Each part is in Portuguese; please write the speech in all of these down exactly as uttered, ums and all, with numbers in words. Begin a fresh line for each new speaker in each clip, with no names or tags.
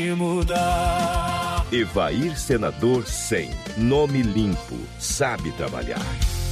Mudar.
Evair Senador cem. Nome limpo, sabe trabalhar.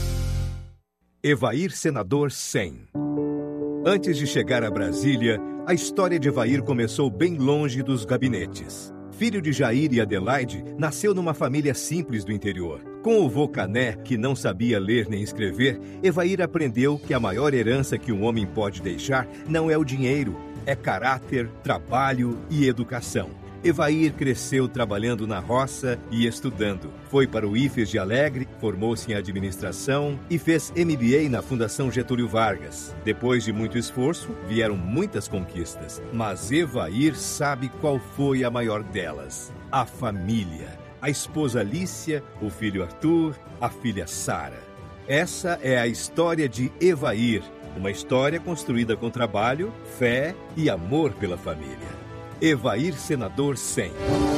Evair Senador cem. Antes de chegar a Brasília, a história de Evair começou bem longe dos gabinetes. Filho de Jair e Adelaide, nasceu numa família simples do interior. Com o vô Cané, que não sabia ler nem escrever, Evair aprendeu que a maior herança que um homem pode deixar não é o dinheiro, é caráter, trabalho e educação. Evair cresceu trabalhando na roça e estudando. Foi para o I F E S de Alegre, formou-se em administração e fez M B A na Fundação Getúlio Vargas. Depois de muito esforço, vieram muitas conquistas, mas Evair sabe qual foi a maior delas: a família. A esposa Lícia, o filho Arthur, a filha Sara. Essa é a história de Evair, uma história construída com trabalho, fé e amor pela família. Evair Senador cem.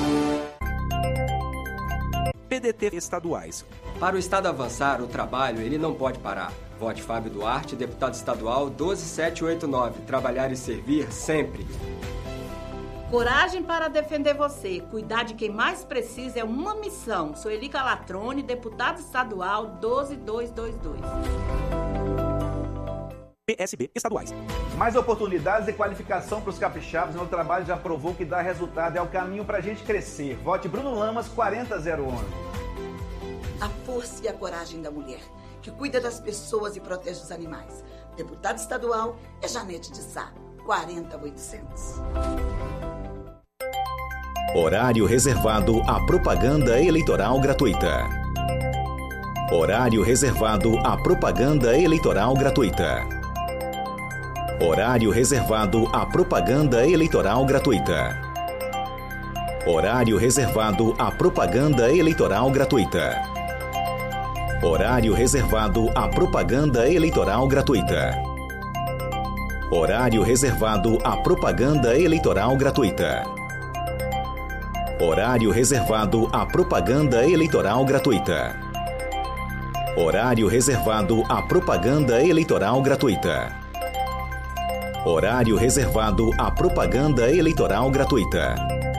P D T estaduais.
Para o Estado avançar, o trabalho ele não pode parar. Vote Fábio Duarte, deputado estadual doze mil setecentos e oitenta e nove. Trabalhar e servir sempre.
Coragem para defender você. Cuidar de quem mais precisa é uma missão. Sou Eli Calatrone, deputado estadual doze mil duzentos e vinte e dois.
P S B estaduais.
Mais oportunidades e qualificação para os capixabas. Meu trabalho já provou que dá resultado. É o caminho para a gente crescer. Vote Bruno Lamas, quarenta zero onze.
A força e a coragem da mulher, que cuida das pessoas e protege os animais. Deputado estadual é Janete de Sá, quarenta mil e oitocentos.
Horário reservado à propaganda eleitoral gratuita. Horário reservado à propaganda eleitoral gratuita. Horário reservado à propaganda eleitoral gratuita. Horário reservado à propaganda eleitoral gratuita. Horário reservado à propaganda eleitoral gratuita. Horário reservado à propaganda eleitoral gratuita. Horário reservado à propaganda eleitoral gratuita. Horário reservado à propaganda eleitoral gratuita. Horário reservado à propaganda eleitoral gratuita.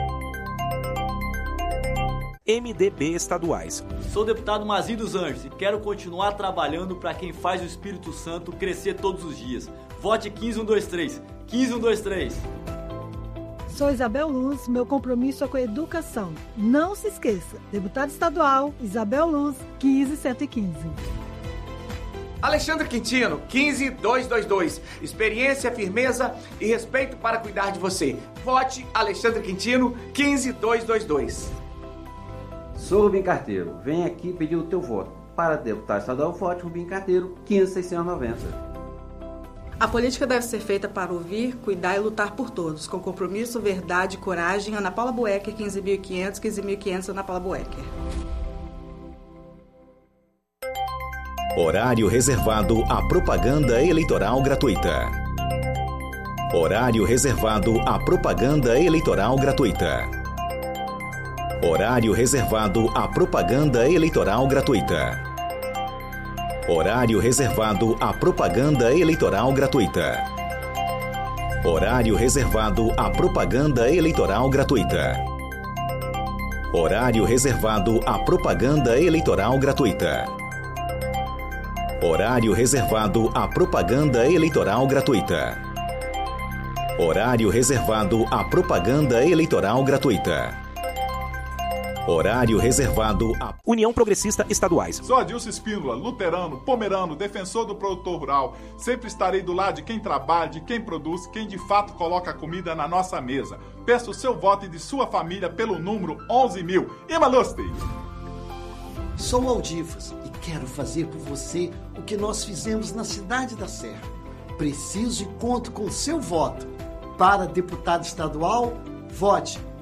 M D B estaduais.
Sou deputado Mazir dos Anjos e quero continuar trabalhando para quem faz o Espírito Santo crescer todos os dias. Vote quinze mil cento e vinte e três. quinze mil cento e vinte e três.
Sou Isabel Luz, meu compromisso é com a educação. Não se esqueça, deputado estadual, Isabel Luz, quinze mil cento e quinze.
Alexandre Quintino, quinze mil duzentos e vinte e dois. Experiência, firmeza e respeito para cuidar de você. Vote Alexandre Quintino, quinze mil duzentos e vinte e dois.
Sou Rubim Carteiro. Vem aqui pedir o teu voto. Para deputado estadual, vote Rubim Carteiro, quinze mil seiscentos e noventa.
A política deve ser feita para ouvir, cuidar e lutar por todos. Com compromisso, verdade e coragem. Ana Paula Buecker, quinze mil e quinhentos, quinze mil e quinhentos, Ana Paula Buecker.
Horário reservado à propaganda eleitoral gratuita. Horário reservado à propaganda eleitoral gratuita. Horário reservado à propaganda eleitoral gratuita. Horário reservado à propaganda eleitoral gratuita. Horário reservado à propaganda eleitoral gratuita. Horário reservado à propaganda eleitoral gratuita. Horário reservado à propaganda eleitoral gratuita. Horário reservado à propaganda eleitoral gratuita. Horário reservado a...
União Progressista Estaduais.
Sou Adilson Espíndola, luterano, pomerano, defensor do produtor rural. Sempre estarei do lado de quem trabalha, de quem produz, quem de fato coloca a comida na nossa mesa. Peço o seu voto e de sua família pelo número onze mil. Imalusti!
Sou Aldivas e quero fazer por você o que nós fizemos na cidade da Serra. Preciso e conto com seu voto. Para deputado estadual, vote